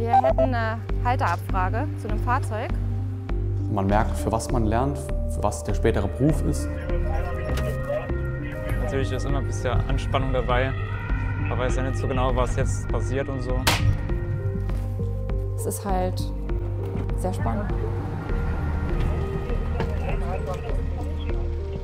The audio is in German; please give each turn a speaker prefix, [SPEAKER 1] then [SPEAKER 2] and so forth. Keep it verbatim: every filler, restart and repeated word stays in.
[SPEAKER 1] Wir hätten eine Halterabfrage zu einem Fahrzeug.
[SPEAKER 2] Man merkt, für was man lernt, für was der spätere Beruf ist.
[SPEAKER 3] Natürlich ist immer ein bisschen Anspannung dabei. Man weiß ja nicht so genau, was jetzt passiert und so.
[SPEAKER 4] Es ist halt sehr spannend.